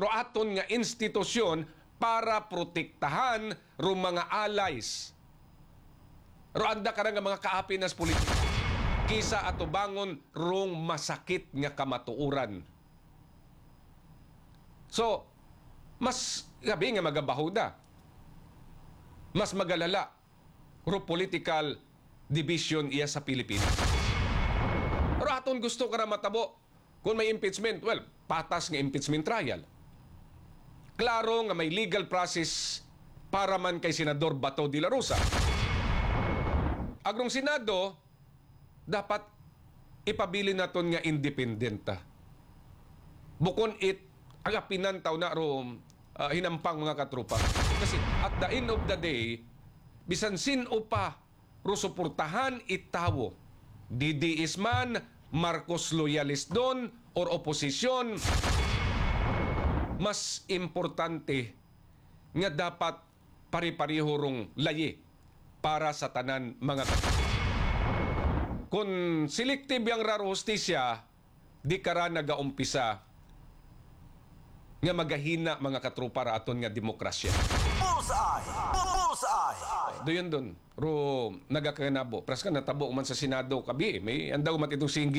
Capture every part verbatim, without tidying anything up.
ro aton nga institusyon para protektahan ro mga allies. Ro anda ka nga mga kaapi nas politika. Kisa ato bangon rong masakit nga kamatuuran. So, mas gabi nga magabahuda. Mas magalala ro political division iya sa Pilipinas. Ro aton gusto ka ra matabo kung may impeachment, well, patas nga impeachment trial. Klaro nga may legal process para man kay Senador Bato de la Rosa. Agrong Senado, dapat ipabili naton nga independenta. Bukon it, agapinan taw na ro uh, hinampang mga katrupa. Kasi at the end of the day, bisan sino pa ro suportahan itawo. D D S man, Marcos loyalist don, or oposisyon, mas importante nga dapat pari-pariho rong layi para sa tanan mga katrupa. Kung selective yang raro hustisya, di kara nagaumpisa nga magahina mga katrupa ra aton nga demokrasya. Bullseye! Bullseye! Doon doon. Ro nagakanabo. Pras ka natabo man sa Senado kabi. May andaw mat itong singgi.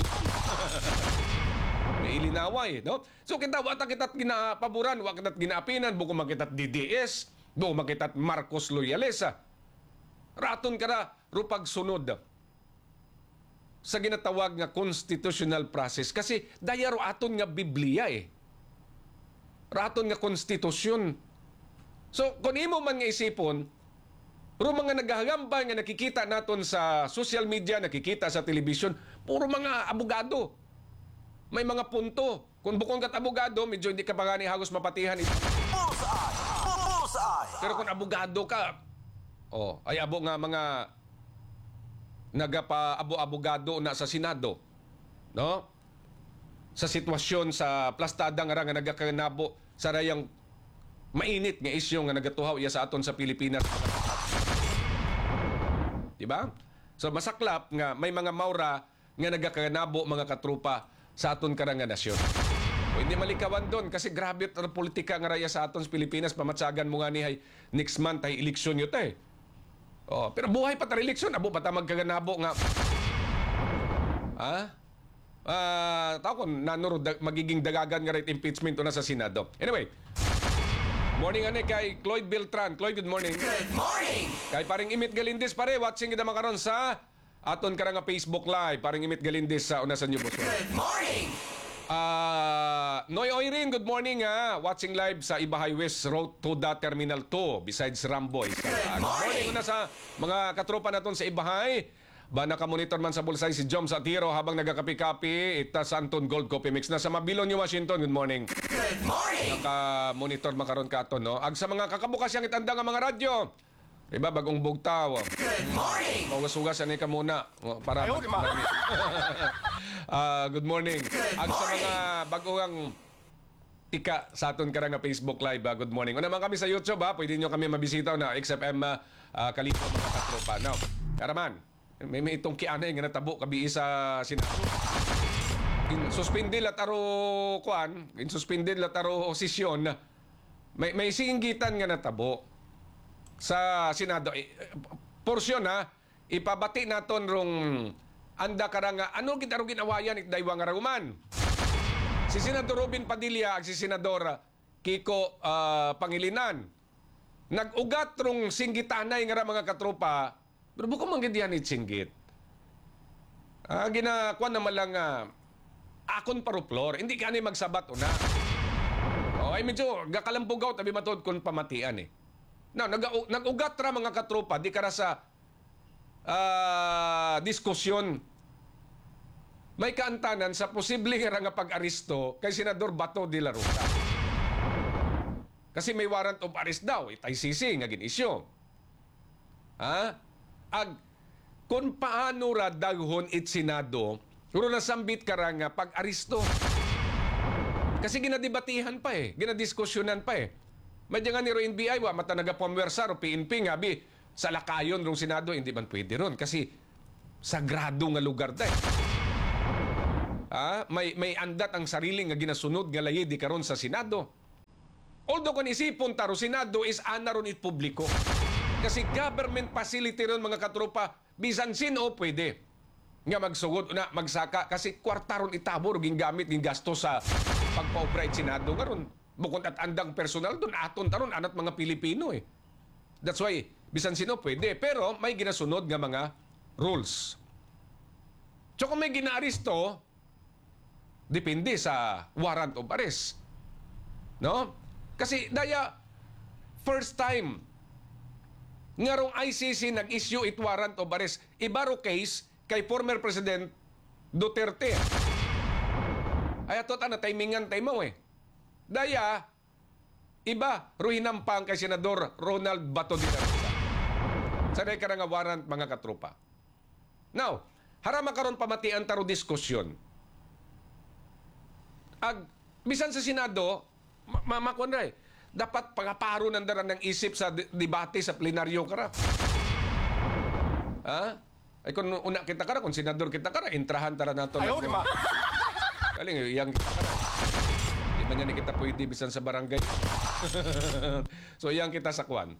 May ilinaway, no? So kita wata kitat ginapaboran, wa kitat ginaapinan, buko makitat D D S, buko makitat Marcos Loyalesa. Raton kara ro pagsunod sa ginatawag nga constitutional process kasi daya ro aton nga Biblia eh. Raton nga konstitusyon. So, kung imo man nga isipon, ro mga naghahambay nga nakikita naton sa social media, nakikita sa television, puro mga abogado. May mga punto. Kung bukong kat abogado, medyo hindi ka pa nga ni hagos mapatihan ito. Bullseye! Bullseye! Pero kung abogado ka, oh, ay abo nga mga nagapa-abo-abogado na sa Senado, no? Sa sitwasyon sa plastada nga nga nagakanabo sa rayang mainit nga isyu nga nagatuhaw iya sa aton sa Pilipinas. Diba? So masaklap nga may mga maura nga nagakanabo mga katrupa sa aton karang nga nasyon. O hindi malikawan doon kasi grabe ang politika nga raya sa aton sa Pilipinas. Pamatsagan mo nga ni hay, next month ay eleksyon yun eh. Oh, pero buhay pa ta eleksyon, abo pa ta magkaganabo nga. Ha? Ah, tao ko nanuro da, magiging dagagan nga right impeachment na sa Senado. Anyway, morning ane kay Cloyd Beltran. Cloyd, good morning. Good morning! Kay paring Imit Galindez pare, watching kita makaron sa aton kara nga Facebook Live. Paring Imit Galindez sa una sa New Boss. Good morning! Ah, Noy Oirin, good morning ha. Watching live sa Ibahay West Road to the Terminal two besides Ramboy. Good morning una sa mga katropa naton sa Ibahay. Ba nakamonitor man sa bulsay si Jom Satiro habang nagakapi-kapi ita sa Anton Gold Coffee Mix na sa Mabilon, New Washington. Good morning. Good morning! Naka-monitor makaron ka to, no? Ag sa mga kakabukas yang itanda nga mga radyo. Diba, bagong bugtaw. Good morning! Ugas-ugas ani ka muna. O, para Ayaw, di ma. Ah, good morning. Ag sa mga bagong tika sa aton karang nga Facebook Live, ah, good morning. O naman kami sa YouTube, ha? Pwede nyo kami mabisita na X F M uh, Kalito mga katropa. Now, karaman, may, may itong kianay nga natabo kabi sa Senado. In suspended lataro kuan, in suspended lataro sesyon. May may singgitan nga natabo sa Senado. Eh, porsyon ha, ipabati naton rong anda karanga ano kita ro ginawayan it daywa nga raguman. Si Senador Robin Padilla ag si Senador Kiko uh, Pangilinan nag-ugat rong singgitanay nga ra mga katropa. Pero buko man gid yan singgit. Ah, ginakuan naman lang uh, akon paruplor, hindi ka ni magsabat una. O ay medyo gakalampugaw tabi matod kon pamatian eh. Now, nag nag-ugat ra mga katropa di kara sa uh, diskusyon. May kaantanan sa posibleng nga nga pag-aristo kay Senador Bato de la Rosa. Kasi may warrant of arrest daw, itay sisi nga ginisyo. Ha? Ag kung paano ra daghon it Senado, puro nasambit ka ra nga pag-aristo. Kasi ginadibatihan pa eh, ginadiskusyonan pa eh. Madya nga ni ro N B I, wa mata nagapamwersa ro P N P nga bi sa lakayon rong Senado, hindi man pwede ron kasi sagrado nga lugar da eh. Ah, may may andat ang sarili nga ginasunod nga layi di karon sa Senado. Although kung isipon taro, Senado is anaron it publiko. Kasi government facility ron mga katropa, bisan sino pwede nga magsugod na magsaka kasi kwartaron itabor ging gamit ging gasto sa pagpa-operate Senado karon. Bukod at andang personal doon aton taron anat mga Pilipino eh. That's why bisan sino pwede pero may ginasunod nga mga rules. So kung may ginaaresto, depende sa warrant of arrest. No? Kasi daya first time nga rong I C C nag-issue it warrant of arrest. Ibaro case kay former President Duterte. Ay ato ta na timingan tayo mo eh. Daya iba ruhinampang kay Senador Ronald Bato de la Rosa. Sanay ka na nga warrant mga katropa. Now, harama karon pamatian taro diskusyon. Ag bisan sa Senado, mamakon ray, dapat pangaparo ng daran ng isip sa di- debate sa plenaryo kara. Ha? Ay kung una kita kara, kung senador kita kara, intrahan tara nato. Ayaw, di ba? Kaling, iyang kita kara. Di man yan kita pwede bisan sa barangay. So, iyang kita sa kwan.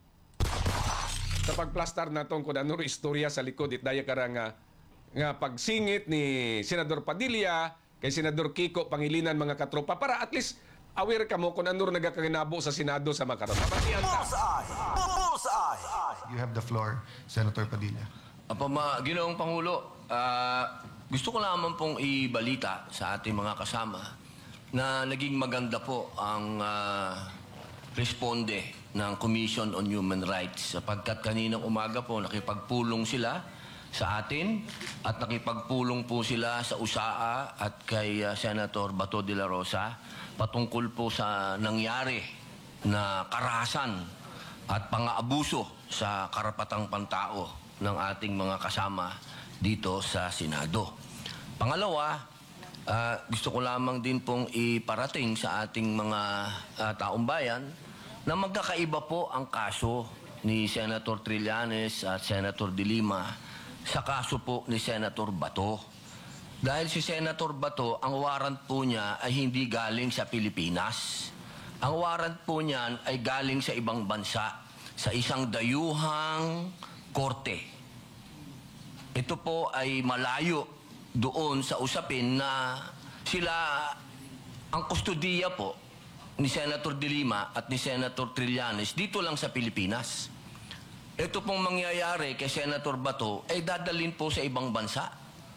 Sa pagplastar naton kung ano istorya sa likod, itdaya kara nga, nga pagsingit ni Senador Padilla, kay Senador Kiko Pangilinan mga katropa, para at least aware ka mo kung ano rin nagkakinabo sa Senado sa mga katropa. Pamatian ta. Bullseye! Bullseye! You have the floor, Senator Padilla. Apa ma, Ginoong Pangulo, ah, gusto ko lamang pong ibalita sa ating mga kasama na naging maganda po ang ah, responde ng Commission on Human Rights sapagkat kaninang umaga po nakipagpulong sila sa atin at nakipagpulong po sila sa U S A A at kay ah, Senator Bato de la Rosa patungkol po sa nangyari na karahasan at pang-aabuso sa karapatang pantao ng ating mga kasama dito sa Senado. Pangalawa, ah, gusto ko lamang din pong iparating sa ating mga ah, taong bayan na magkakaiba po ang kaso ni Senator Trillanes at Senator De Lima sa kaso po ni Senator Bato. Dahil si Senator Bato, ang warrant po niya ay hindi galing sa Pilipinas. Ang warrant po niyan ay galing sa ibang bansa, sa isang dayuhang korte. Ito po ay malayo doon sa usapin na sila ang kustodiya po ni Senator De Lima at ni Senator Trillanes dito lang sa Pilipinas. Ito pong mangyayari kay Senator Bato ay dadalhin po sa ibang bansa.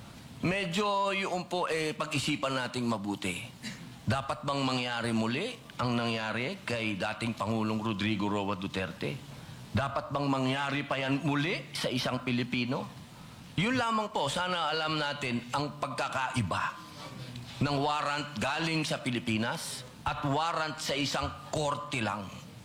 Medyo yun po eh, pag-isipan nating mabuti. Dapat bang mangyari muli ang nangyari kay dating Pangulong Rodrigo Roa Duterte? Dapat bang mangyari pa yan muli sa isang Pilipino? Yun lamang po, sana alam natin ang pagkakaiba ng warrant galing sa Pilipinas at warrant sa isang korte lang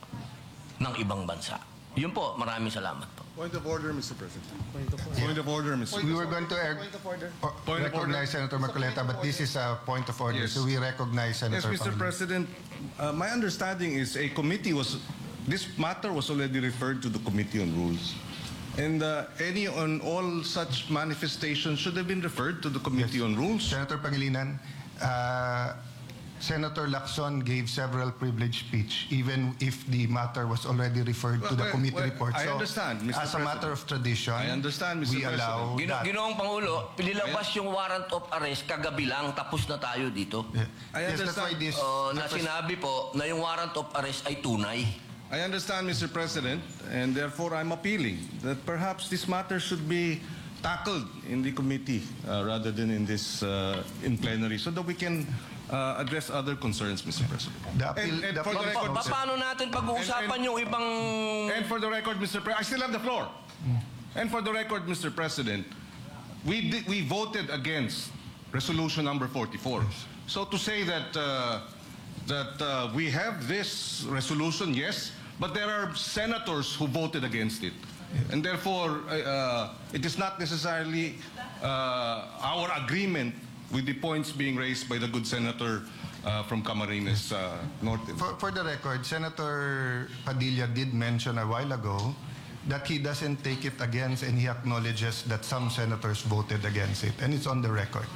ng ibang bansa. Yun po, maraming salamat po. Point of order, Mister President. Point of order, Mister We were going to er- or- Point of recognize Senator Marcoleta, but this is a point of order, Yes. so we recognize Yes, Senator Mister Pangilinan. President, uh, my understanding is a committee was, this matter was already referred to the Committee on Rules. And uh, any on all such manifestations should have been referred to the Committee on Rules. Senator Pangilinan, uh, Senator Lacson gave several privileged speech, even if the matter was already referred to the Well, committee well, report. I So, understand, Mister as a matter President. of tradition, I understand, Mister we allow Gino, that. Ginoong Pangulo, nilabas yung warrant of arrest kagabi lang, tapos na tayo dito. Yeah. I Yes, that's why understand. this. Oh, na that was- sinabi po na yung warrant of arrest ay tunay. I understand, Mister President, and therefore I'm appealing that perhaps this matter should be tackled in the committee uh, rather than in this uh, in plenary, so that we can uh, address other concerns, Mister President. The appeal- and, and the for the appeal- record, Pa- Mister paano natin pag-uusapan And- and- yung ibang... and for the record, Mister President, I still have the floor. And for the record, Mister President, we did, we voted against resolution number forty-four. So to say that uh, that uh, we have this resolution, yes, but there are senators who voted against it, and therefore uh, uh, it is not necessarily uh, our agreement with the points being raised by the good senator uh, from Camarines uh, Norte. For, for the record, Senator Padilla did mention a while ago that he doesn't take it against and he acknowledges that some senators voted against it, and it's on the record.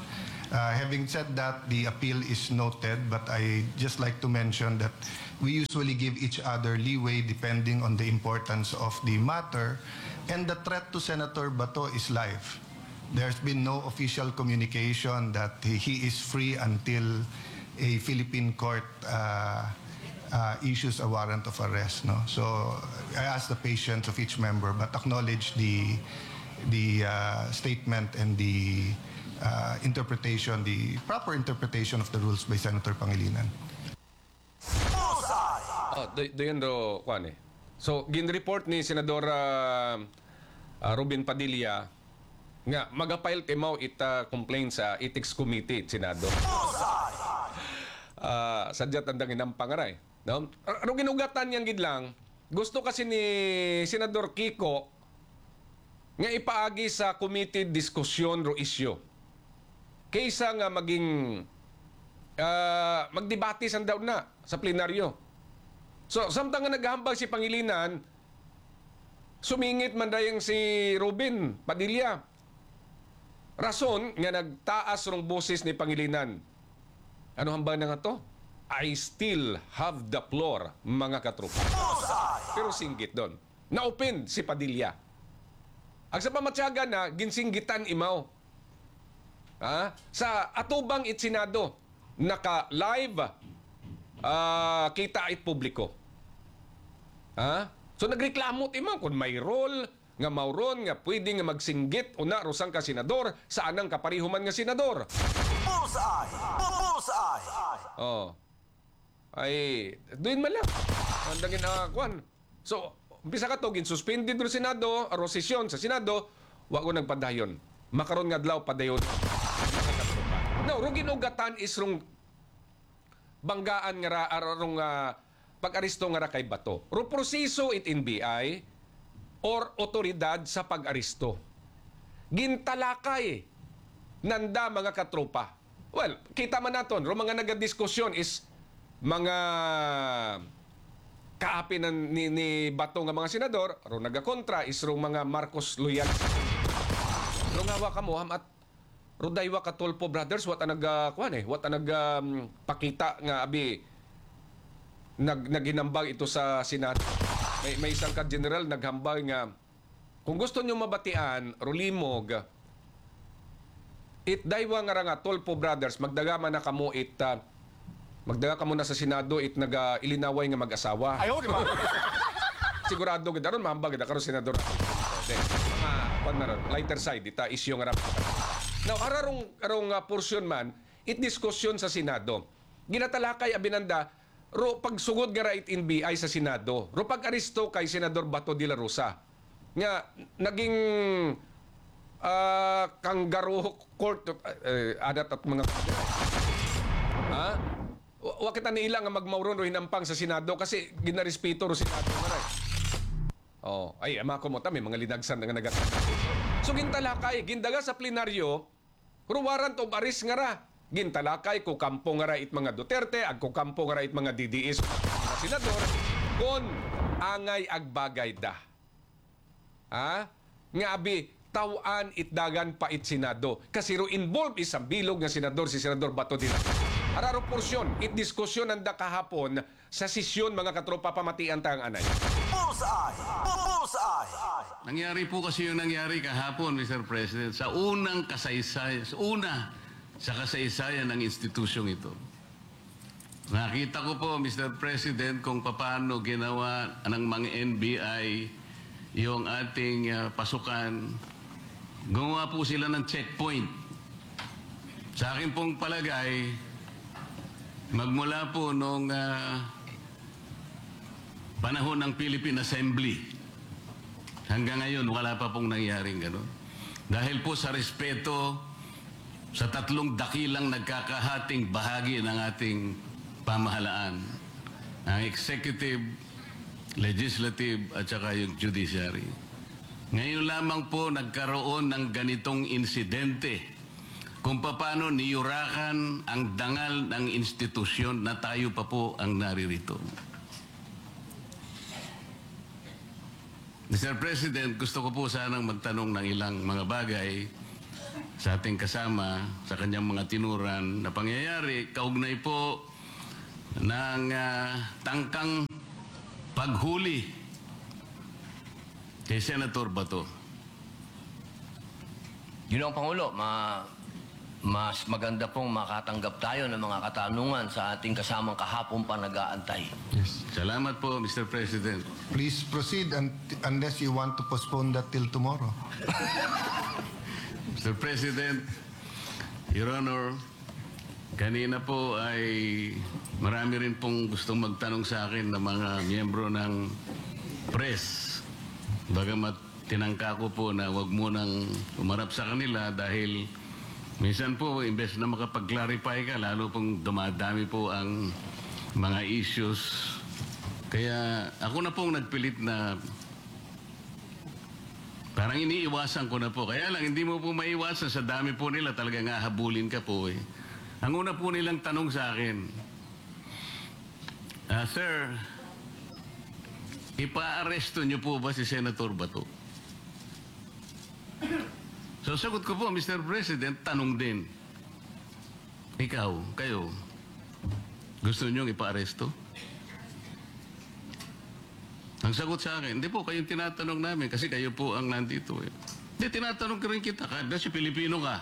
Uh, having said that, the appeal is noted, but I just like to mention that we usually give each other leeway depending on the importance of the matter, and the threat to Senator Bato is live. There's been no official communication that he, he is free until a Philippine court uh, uh, issues a warrant of arrest. No? So I ask the patience of each member, but acknowledge the, the uh, statement and the uh, interpretation, the proper interpretation of the rules by Senator Pangilinan. Oh, do, do yun do, kwan eh. So, gin-report ni Senador uh, uh, Robin Padilla nga mag-file timaw ita complaint sa Ethics Committee at Senado. Uh, sadya tandang inampang aray. No? Ano ginugatan niyang gidlang, gusto kasi ni Senador Kiko nga ipaagi sa committee diskusyon ro isyo. Kaysa nga maging uh, magdebate san daw na sa plenaryo. So, samtang nga naghahambag si Pangilinan, sumingit man dayang si Robin Padilla. Rason nga nagtaas rong boses ni Pangilinan. Ano hambang na nga to? I still have the floor, mga katrupa. Pero singgit doon. Na-open si Padilla. Ang sa pamatyaga na, ginsinggitan imaw. Ha? Sa atubang it Senado, naka-live, uh, kita it publiko. Ha? So nagreklamo imaw kung may role nga mauron nga pwede nga magsinggit una rusang ka senador sa anang kaparihuman nga senador. Bullseye! Bullseye! Oh. Ay, doon man lang. Andangin na kwan. So, umpisa ka to, gin-suspended ro Senado, aro sesyon sa Senado, wa ko nagpadayon. Makaroon nga adlaw padayon. No, rong ginugatan is rong banggaan nga ra, arong uh, pag-aristo nga ra kay Bato. Ro proseso it in B I or otoridad sa pag-aristo. Gintalakay nanda mga katropa. Well, kita man naton, ro mga nagadiskusyon is mga kaapi na ni, ni Bato nga mga senador, ro nagakontra is ro mga Marcos loyal. Ro nga wa ka mo at ro daywa ka Tulfo brothers what ang nag uh, kuan eh, what ang nag um, pakita nga abi nag naginambag ito sa Senado. May, may isang ka-general naghambag nga kung gusto nyo mabatian, rulimog, it daywa nga nga Tulfo brothers, magdagama na kamo it, uh, magdaga kamo na sa Senado, it nag-ilinaway nga mag-asawa. Ayaw, di ba? Sigurado ganda ron, mahambag ganda karon senador. Mga, kwan na ron, lighter side, ita isyo nga rap. Now, ararong, arong uh, portion man, it diskusyon sa Senado. Ginatalakay abinanda, ro pagsugod nga right in B I sa Senado, ro pag-aristo kay Senador Bato de la Rosa, nga naging uh, kangaroo court of, uh, adat at mga ha? Wa kita nila nga magmauron ro hinampang sa Senado kasi ginarespeto ro Senado maray. Oh, ay ama ko mo ta may mga linagsan nga nagat. So gintalakay gindaga sa plenaryo, ro warrant of arrest nga ra. Gintalakay ko kampo nga ra it mga Duterte, ag ko kampo nga ra it mga D D S mga senador kon angay agbagay da. Ha? Nga abi tawan itdagan pa it Senado kasi ro involved isang bilog nga senador si Senador Bato de la Rosa. Araro porsyon it diskusyon nanda kahapon sa sesyon mga katropa pamatian tang anay. Bullseye! Bullseye! Nangyari po kasi yung nangyari kahapon, Mister President, sa unang kasaysayan, sa una sa kasaysayan ng institusyong ito. Nakita ko po, Mister President, kung paano ginawa ng mga N B I yung ating uh, pasukan. Gumawa po sila ng checkpoint. Sa akin pong palagay, magmula po nung uh, panahon ng Philippine Assembly, hanggang ngayon, wala pa pong nangyaring gano'n. Dahil po sa respeto sa tatlong dakilang nagkakahating bahagi ng ating pamahalaan, ang executive, legislative, at saka yung judiciary. Ngayon lamang po nagkaroon ng ganitong insidente kung paano niyurakan ang dangal ng institusyon na tayo pa po ang naririto. Mister President, gusto ko po sanang magtanong ng ilang mga bagay sa ating kasama sa kanyang mga tinuran na pangyayari kaugnay po ng ah, tangkang paghuli kay Senator Bato. Yun ang Pangulo, ma mas maganda pong makatanggap tayo ng mga katanungan sa ating kasamang kahapon pa nag-aantay. Salamat po, Mister President. Please proceed un- unless you want to postpone that till tomorrow. Mister President, Your Honor, kanina po ay marami rin pong gustong magtanong sa akin ng mga miyembro ng press. Bagamat tinangka ko po na wag munang umarap sa kanila dahil minsan po, imbes na makapag-clarify ka, lalo pong dumadami po ang mga issues. Kaya ako na pong nagpilit na parang iniiwasan ko na po. Kaya lang, hindi mo po maiwasan. Sa dami po nila, talaga nga habulin ka po eh. Ang una po nilang tanong sa akin, ah, Sir, ipa-aresto niyo po ba si Senator Bato? So, sagot ko po, Mister President, tanong din. Ikaw, kayo, gusto niyo ipa-aresto? Ang sagot sa akin, hindi po, kayong tinatanong namin kasi kayo po ang nandito. Eh. Hindi, tinatanong ka rin kita, kada si Pilipino ka.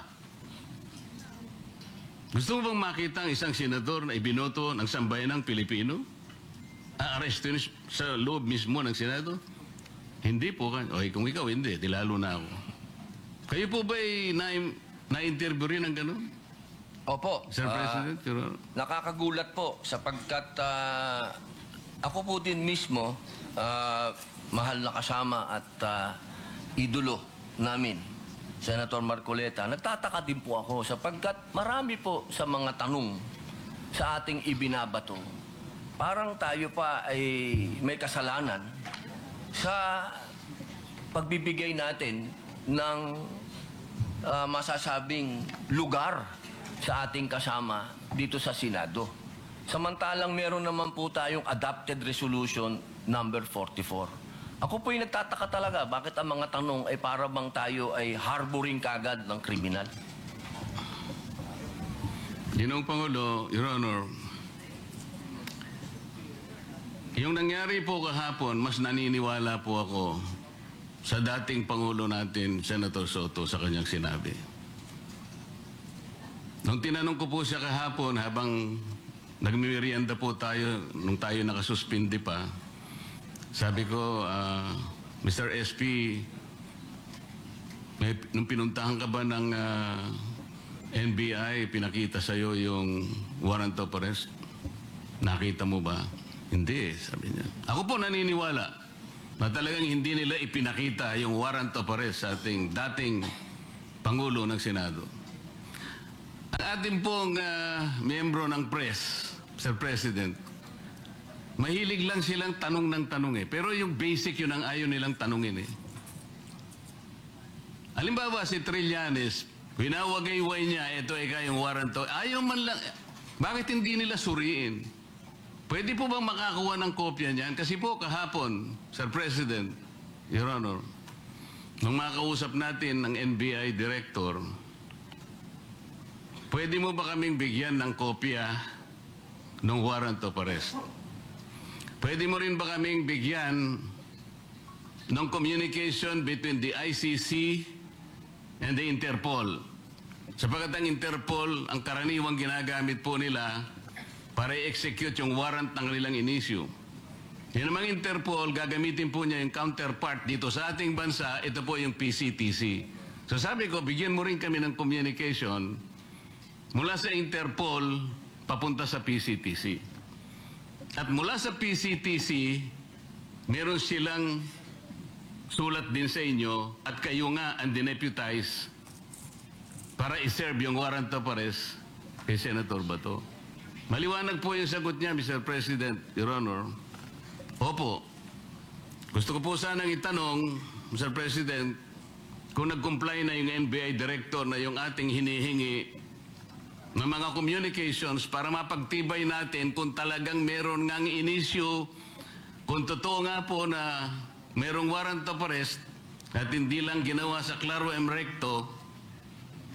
Gusto mo bang makita ang isang senador na ibinoto ng sambayanang Pilipino? Aaresto niyo sa loob mismo ng Senado? Hindi po. O, kung ikaw hindi, di lalo na ako. Kayo po ba'y na- na-interview rin ng gano'n? Opo. Sir ah, President, Your Honor. nakakagulat po sapagkat ah, ako po din mismo ah, mahal na kasama at ah, idolo namin, Senator Marcoleta. Nagtataka din po ako sapagkat marami po sa mga tanong sa ating ibinabato. Parang tayo pa ay may kasalanan sa pagbibigay natin ng ah, masasabing lugar sa ating kasama dito sa Senado. Samantalang meron naman po tayong adopted resolution number forty-four. Ako po'y nagtataka talaga bakit ang mga tanong ay para bang tayo ay harboring kagad ng kriminal. Ginoong Pangulo, Your Honor, yung nangyari po kahapon, mas naniniwala po ako sa dating Pangulo natin, Senator Soto, sa kanyang sinabi. Nung tinanong ko po siya kahapon, habang nagmimerienda po tayo, nung tayo nakasuspindi pa, sabi ko, ah, Mister S P, may, nung pinuntahan ka ba ng ah, N B I, pinakita sa'yo yung warrant of arrest? Nakita mo ba? Hindi, sabi niya. Ako po naniniwala na talagang hindi nila ipinakita yung warrant of arrest sa ating dating Pangulo ng Senado. Ang ating pong uh, miyembro ng press, Sir President, mahilig lang silang tanong ng tanong eh. Pero yung basic yun ang ayaw nilang tanongin eh. Halimbawa si Trillanes, winawagayway niya, ito ay kayong warrant of arrest. Ayaw man lang, bakit hindi nila suriin? Pwede po bang makakuha ng kopya niyan? Kasi po kahapon, Sir President, Your Honor, nung makausap natin ng N B I Director, pwede mo ba kaming bigyan ng kopya ng warrant of arrest? Pwede mo rin ba kaming bigyan ng communication between the I C C and the Interpol? Sapagkat ang Interpol, ang karaniwang ginagamit po nila para i-execute yung warrant ng kanilang in-issue. Yan namang Interpol, gagamitin po niya yung counterpart dito sa ating bansa, ito po yung P C T C. So sabi ko, bigyan mo rin kami ng communication mula sa Interpol papunta sa P C T C. At mula sa P C T C, meron silang sulat din sa inyo at kayo nga ang dineputize para i-serve yung warrant of arrest kay Senator Bato. Maliwanag po yung sagot niya, Mister President, Your Honor. Opo. Gusto ko po sanang itanong, Mister President, kung nag-comply na yung N B I Director na yung ating hinihingi ng mga communications para mapagtibay natin kung talagang meron ngang inisyu, kung totoo nga po na merong warrant of arrest at hindi lang ginawa sa claro em recto,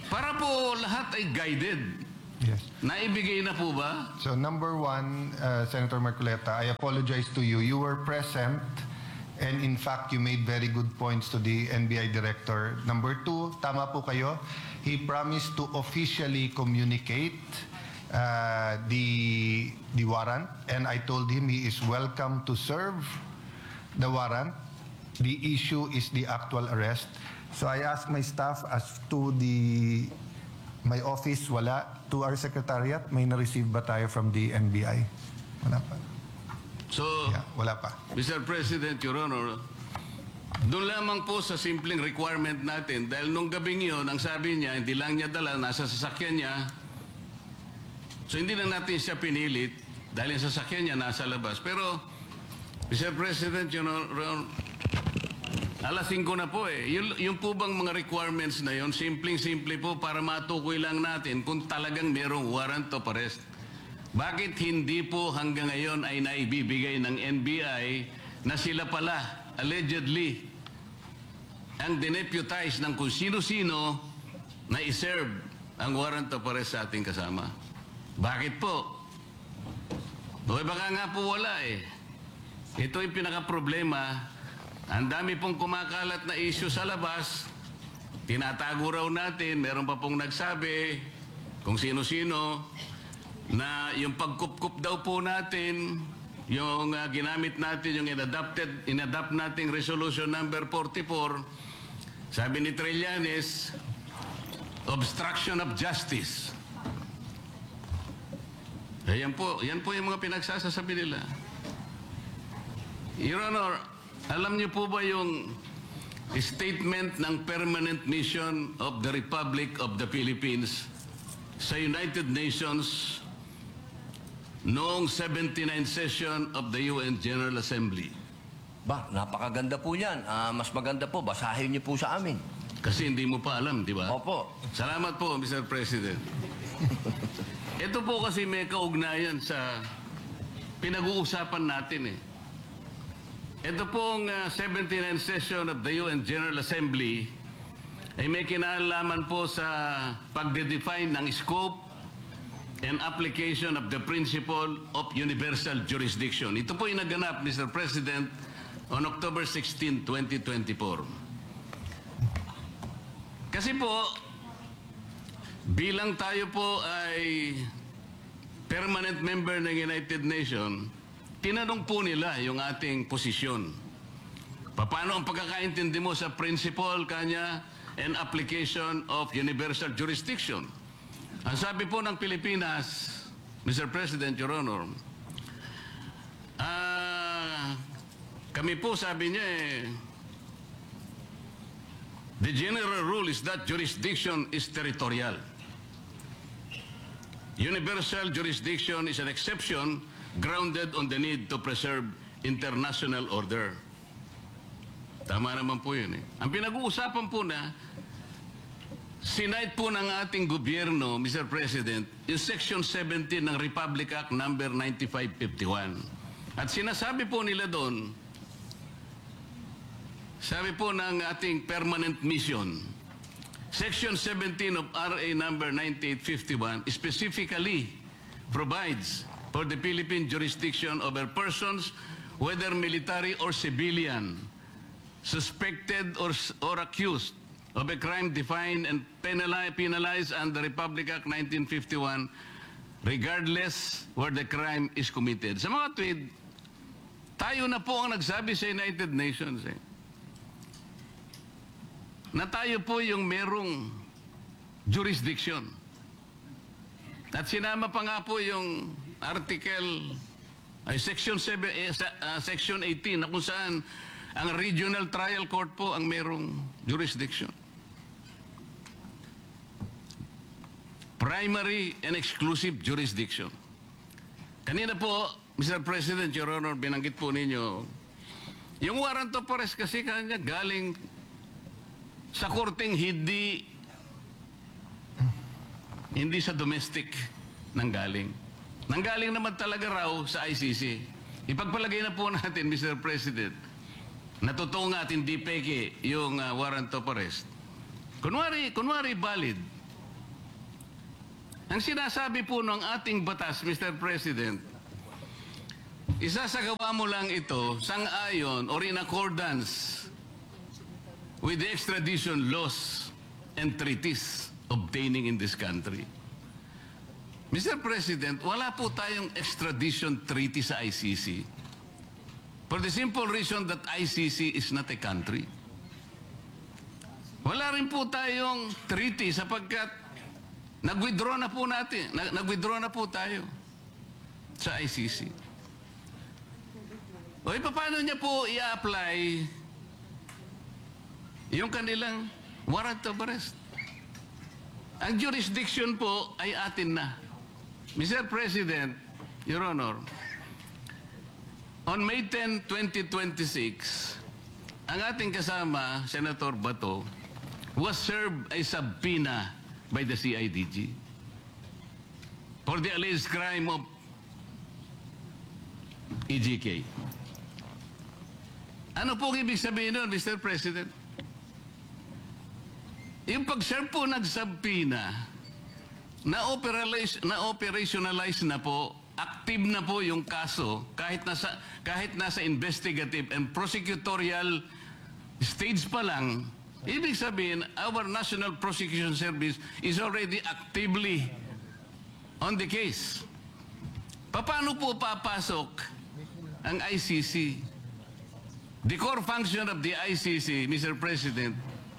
Para po lahat ay guided. Yes. Naibigay na po ba? So number one, uh, Senator Marcoleta, I apologize to you. You were present and in fact, you made very good points to the N B I Director. Number two, tama po kayo. He promised to officially communicate uh, the, the warrant and I told him he is welcome to serve the warrant. The issue is the actual arrest. So I asked my staff as to the my office, wala. To our secretariat, may na-receive ba tayo from the N B I? Wala pa. So, Yeah, wala pa. Mister President, Your Honor, doon lamang po sa simpleng requirement natin, dahil nung gabing yun, ang sabi niya, hindi lang niya dala, nasa sasakyan niya. So, hindi na natin siya pinilit, dahil yung sasakyan niya nasa labas. Pero, Mister President, Your Honor, alas singko na po eh. Yung, yung po bang mga requirements na yun, simpleng-simple po para matukoy lang natin kung talagang merong warrant of arrest. Bakit hindi po hanggang ngayon ay naibibigay ng N B I na sila pala, allegedly, ang dineputize ng kung sino-sino na iserve ang warrant of arrest sa ating kasama? Bakit po? O baka nga po wala eh. Ito yung pinaka-problema. Ang dami pong kumakalat na issue sa labas, tinatago raw natin, meron pa pong nagsabi kung sino-sino na yung pagkup-kup daw po natin, yung uh, ginamit natin, yung inadapted, inadapt nating resolution number forty-four, sabi ni Trillanes, obstruction of justice. Ayan po, yan po yung mga pinagsasasabi nila. Your Honor, alam niyo po ba yung statement ng Permanent Mission of the Republic of the Philippines sa United Nations noong seventy-ninth session of the U N General Assembly? Ba, napakaganda po yan. Ah, mas maganda po, basahin niyo po sa amin. Kasi hindi mo pa alam, di ba? Opo. Salamat po, Mister President. Ito po kasi may kaugnayan sa pinag-uusapan natin eh. Ito pong uh, seventy-ninth session of the U N General Assembly ay may kinalaman po sa pagde-define ng scope and application of the principle of universal jurisdiction. Ito po yung naganap, Mister President, on October sixteenth, twenty twenty-four. Kasi po, bilang tayo po ay permanent member ng United Nations, tinanong po nila yung ating posisyon. Paano ang pagkakaintindi mo sa principle kanya and application of universal jurisdiction? Ang sabi po ng Pilipinas, Mister President, Your Honor, ah, kami po sabi niya eh, the general rule is that jurisdiction is territorial. Universal jurisdiction is an exception grounded on the need to preserve international order. Tama naman po yun eh. Ang pinag-uusapan po na, sinight po ng ating gobyerno, Mister President, yung Section seventeen ng Republic Act number ninety-five fifty-one. At sinasabi po nila doon, sabi po ng ating permanent mission, Section seventeen of R A number ninety-eight fifty-one specifically provides for the Philippine jurisdiction over persons, whether military or civilian, suspected or, or accused of a crime defined and penalized, penalized under Republic Act nineteen fifty-one, regardless where the crime is committed. Sa mga tweet, tayo na po ang nagsabi sa United Nations eh, na tayo po yung merong jurisdiction. At sinama pa nga po yung article, ay section, seven, eh, uh, section eighteen na kung saan ang regional trial court po ang merong jurisdiction. Primary and exclusive jurisdiction. Kanina po, Mister President, Your Honor, binanggit po ninyo, yung warrant of arrest kasi kanya galing sa korteng hindi hindi sa domestic nanggaling. Nanggaling naman talaga raw sa I C C. Ipagpalagay na po natin, Mister President, na totoo nga at hindi peke yung uh, warrant of arrest. Kunwari, kunwari valid, Ang sinasabi po ng ating batas, Mister President, isasagawa mo lang ito sang-ayon or in accordance with the extradition laws and treaties obtaining in this country. Mister President, wala po tayong extradition treaty sa I C C for the simple reason that I C C is not a country. Wala rin po tayong treaty sapagkat nag-withdraw na po natin, nag-withdraw na po tayo sa I C C. O e, paano niya po i-apply yung kanilang warrant of arrest? Ang jurisdiction po ay atin na. Mister President, Your Honor, on May tenth, twenty twenty-six, ang ating kasama, Senator Bato, was served a subpoena by the C I D G for the alleged crime of E J K. Ano po ibig sabihin nun, Mister President? Yung pag-serve po ng subpoena, na-operationalize, na-operationalize na po, active na po yung kaso kahit nasa, kahit nasa investigative and prosecutorial stage pa lang. Ibig sabihin, our National Prosecution Service is already actively on the case. Paano po papasok ang I C C? The core function of the I C C, Mister President,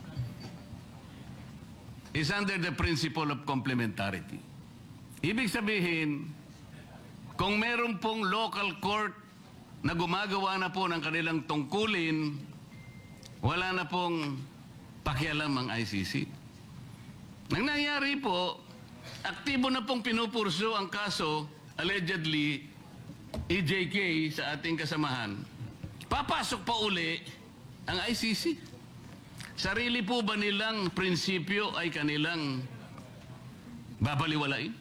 is under the principle of complementarity. Ibig sabihin, kung meron pong local court na gumagawa na po ng kanilang tungkulin, wala na pong pakialam ang I C C. Nang nangyari po, aktibo na pong pinupurso ang kaso, allegedly, E J K sa ating kasamahan. Papasok pa uli ang I C C. Sarili po ba nilang prinsipyo ay kanilang babaliwalain?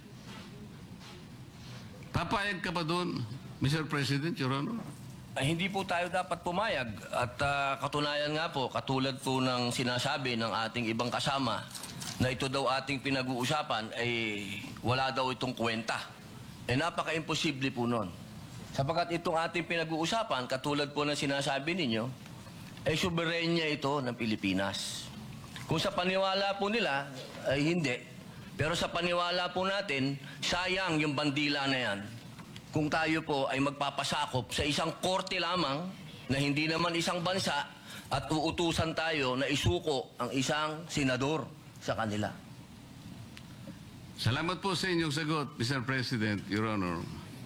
Papayag ka pa doon, Mister President, Your Honor? Ay, hindi po tayo dapat pumayag. At ah, katunayan nga po, katulad po ng sinasabi ng ating ibang kasama na ito daw ating pinag-uusapan ay wala daw itong kwenta. Eh napaka-imposible po nun. Sapagat itong ating pinag-uusapan, katulad po ng sinasabi ninyo, ay soberenya ito ng Pilipinas. Kung sa paniwala po nila, ay hindi. Pero sa paniwala po natin, sayang yung bandila na yan. Kung tayo po ay magpapasakop sa isang korte lamang na hindi naman isang bansa at uutusan tayo na isuko ang isang senador sa kanila. Salamat po sa inyong sagot, Mister President, Your Honor.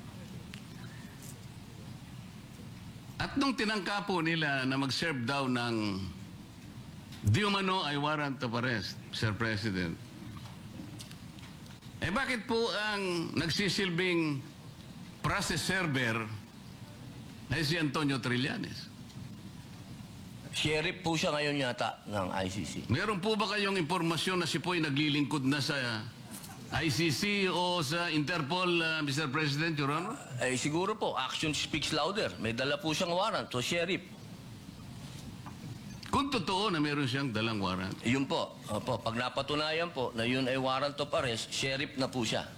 At nung tinangka po nila na mag-serve daw ng di umano ay warrant of arrest, Mister President, eh bakit po ang nagsisilbing process server ay si Antonio Trillanes? Sheriff po siya ngayon yata ng I C C. Meron po ba kayong impormasyon na si Poy naglilingkod na sa I C C o sa Interpol, uh, Mister President, Your Honor? Eh siguro po, action speaks louder. May dala po siyang warrant. So, sheriff. Kung totoo na meron siyang dalang warrant, Yun po. Opo, pag napatunayan po na yun ay warrant of arrest, sheriff na po siya.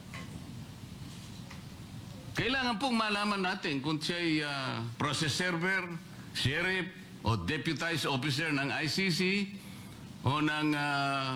kailangan pong malaman natin kung siya'y uh, process server, sheriff, o deputized officer ng I C C o ng uh,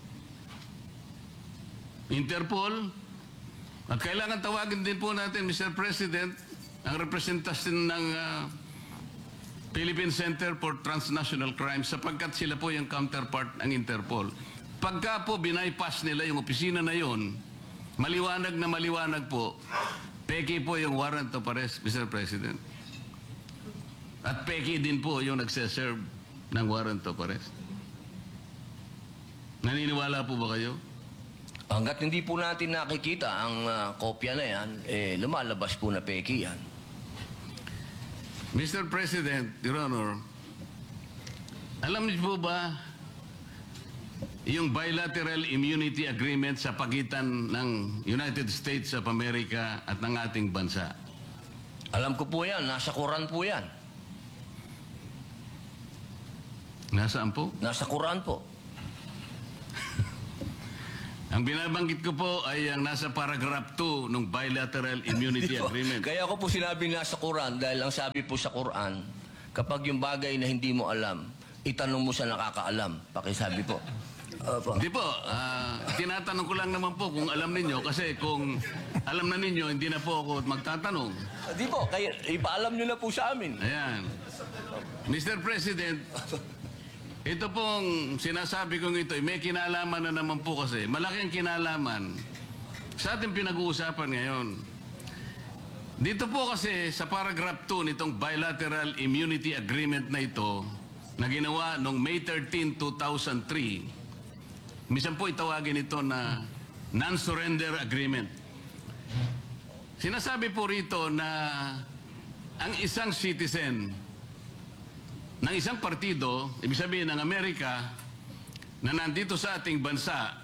Interpol. At kailangan tawagin din po natin, Mister President, ang representasyon ng uh, Philippine Center for Transnational Crime sapagkat sila po yung counterpart ng Interpol. Pagka po binaypass nila yung opisina na yon, maliwanag na maliwanag po, peki po yung warrant of arrest, Mister President. At peki din po yung nagseserve ng warrant of arrest. Naniniwala po ba kayo? Hanggat hindi po natin nakikita ang uh, kopya na yan, eh, lumalabas po na peki yan. Mister President, Your Honor, alam niyo po ba yung bilateral immunity agreement sa pagitan ng United States of America at ng ating bansa? Alam ko po yan, nasa Quran po yan. Nasaan po? Nasa Quran po. Ang binabanggit ko po ay ang nasa paragraph two ng Bilateral Immunity Di ba? Agreement. Kaya ko po sinabi nga sa Quran, dahil ang sabi po sa Quran, kapag yung bagay na hindi mo alam, itanong mo sa nakakaalam. Pakisabi po. Opo. Di po, ah, tinatanong ko lang naman po kung alam ninyo kasi kung alam na ninyo, hindi na po ako magtatanong. Di po, kaya ipaalam nyo na po sa amin. Ayan. Mister President, ito pong sinasabi kong ito, may kinalaman na naman po kasi. Malaking kinalaman sa ating pinag-uusapan ngayon. Dito po kasi sa paragraph two nitong Bilateral Immunity Agreement na ito, na ginawa noong May thirteenth, two thousand three, minsan po itawagin ito na Non-Surrender Agreement. Sinasabi po rito na ang isang citizen ng isang partido, ibig sabihin ng Amerika, na nandito sa ating bansa,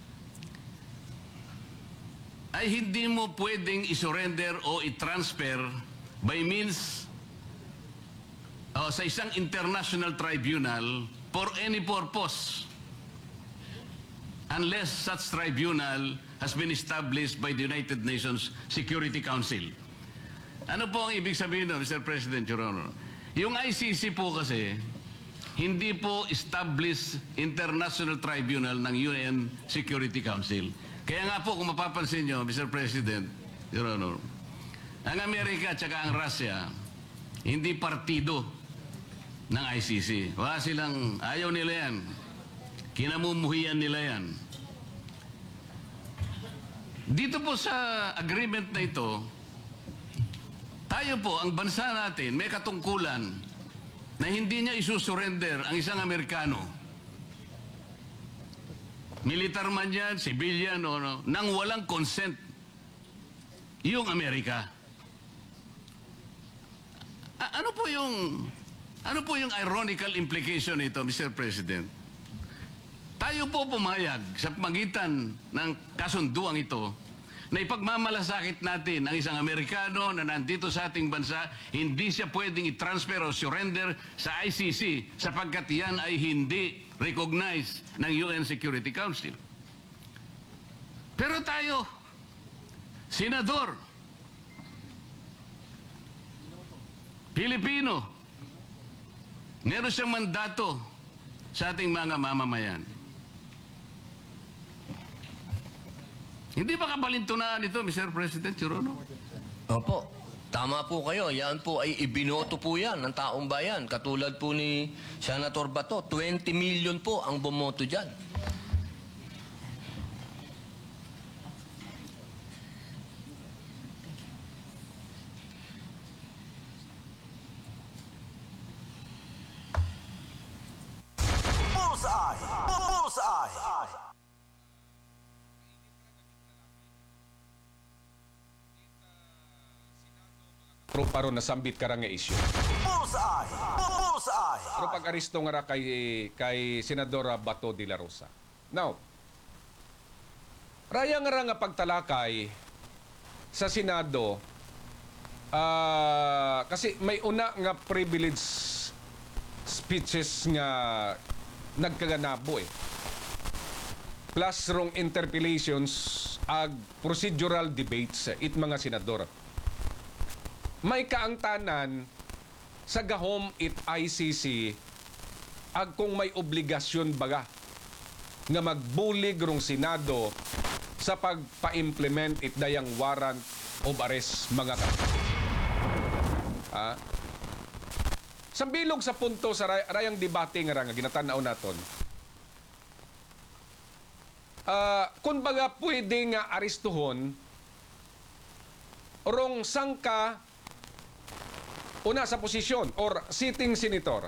ay hindi mo pwedeng isurrender o i-transfer by means o sa isang international tribunal for any purpose unless such tribunal has been established by the United Nations Security Council. Ano po ang ibig sabihin nun, Mister President, Your Honor? Yung I C C po kasi, hindi po established international tribunal ng U N Security Council. Kaya nga po, kung mapapansin nyo, Mister President, Your Honor, ang Amerika at saka ang Russia, hindi partido ng I C C. Wala silang, ayaw nila yan. Kinamumuhian nila yan. Dito po sa agreement na ito, tayo po, ang bansa natin, may katungkulan na hindi niya isusurrender ang isang Amerikano. Militar man yan, civilian, o no, nang walang consent yung Amerika. A- ano po yung ano po yung ironical implication nito, Mister President? Tayo po pumayag sa pagitan ng kasunduang ito na ipagmamalasakit natin ang isang Amerikano na nandito sa ating bansa, hindi siya pwedeng i-transfer o surrender sa I C C sapagkat yan ay hindi recognized ng U N Security Council. Pero tayo, senador, Pilipino, meron siyang mandato sa ating mga mamamayan. Hindi ba kabalintunaan ito, Mister President, Your Honor? Opo. Tama po kayo. Yan po ay ibinoto po yan ng taong bayan. Katulad po ni Senator Bato, twenty million po ang bumoto dyan. Bullseye! Bullseye! Pero paro nasambit ka ra nga issue. Bullseye! Bullseye! Pero pag-aristo nga ra kay, kay Senadora Bato de la Rosa. Now, raya nga ra nga pagtalakay sa Senado, ah, kasi may una nga privilege speeches nga nagkaganabo eh. Plus rong interpellations ag procedural debates eh, it mga senador. May kaangtanan sa gahom it I C C ag kung may obligasyon baga nga magbulig rong Senado sa pagpa-implement it dayang warrant of arrest mga ka. Ah? Sambilog sa punto sa ray- rayang debate nga ra nga ginatanaw naton. Ah, kung baga pwede nga aristuhon rong sangka una sa posisyon or sitting senator.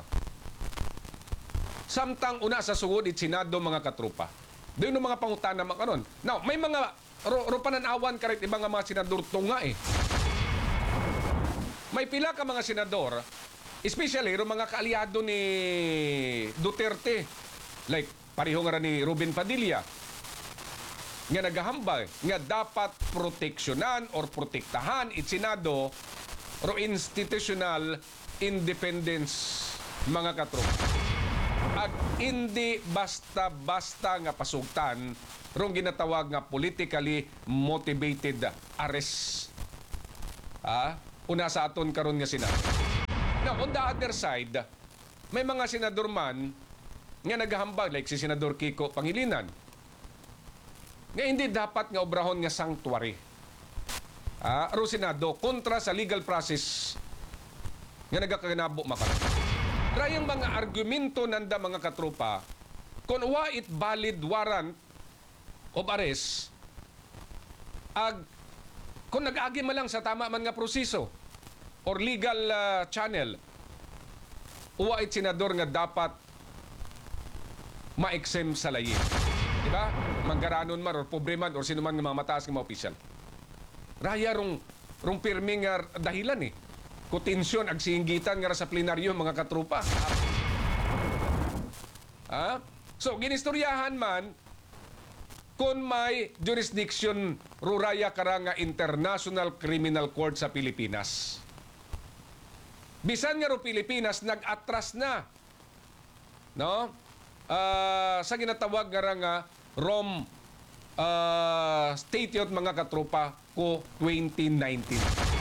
Samtang una sa sugod it Senado mga katrupa. Doon yung mga pangutana mga kanon. Now, may mga ro, ro pananawan karit ibang nga mga senador tunga eh. May pila ka mga senador, especially ro mga kaalyado ni Duterte. Like, pareho nga ni Ruben Padilla. Nga naghahambal nga dapat proteksyonan or protektahan it Senado ro institutional independence mga katropa. ag hindi basta-basta nga pasugtan rong ginatawag nga politically motivated arrest. Ah, una sa aton karon nga Senado. Now, on the other side, may mga senador man nga naghahambag like si Senador Kiko Pangilinan nga hindi dapat nga obrahon nga sanctuary. Ah, ro Senado kontra sa legal process nga nagakaganabo makaron. Rayang mga argumento nanda mga katropa kung wa it valid warrant of arrest ag kung nag-agi man lang sa tama man nga proseso or legal uh, channel, uwa it senador nga dapat ma-exempt sa layi. Di ba? Manggaranon man or pobre man or sino man nga mga mataas nga mga opisyal. Raya rong, rong pirmi nga dahilan eh. Kutensyon ag singgitan nga sa plenaryo mga katrupa. Ha? So, ginistoryahan man kung may jurisdiction ruraya karanga International Criminal Court sa Pilipinas. Bisan nga ro Pilipinas nag-atras na no? Uh, sa ginatawag nga nga Rome uh, Statute mga katropa ko twenty nineteen.